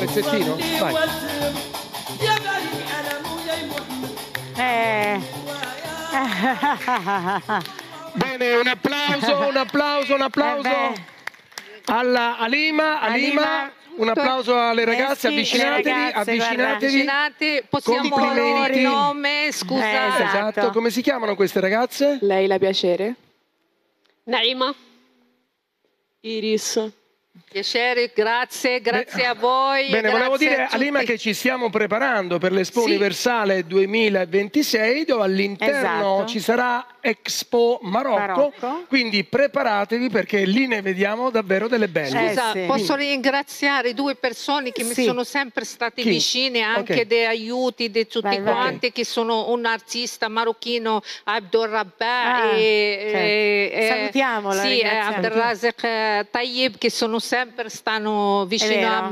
Pezzettino? Vai. Bene, un applauso alla Alima. Un applauso alle ragazze, avvicinatevi. Possiamo dire il nome, scusa. Esatto, come si chiamano queste ragazze? Leila Piacere. Naima. Iris. Piacere, grazie a voi. Bene, volevo dire Alima che ci stiamo preparando per l'Expo Universale 2026, dove all'interno ci sarà Expo Marocco, quindi preparatevi perché lì ne vediamo davvero delle belle. Scusa, posso ringraziare due persone che mi sono sempre state vicine, anche dei aiuti di tutti quanti, che sono un artista marocchino, Abdul Rabbah e salutiamolo, Abdelrazek Tayyib, che stanno vicino a me.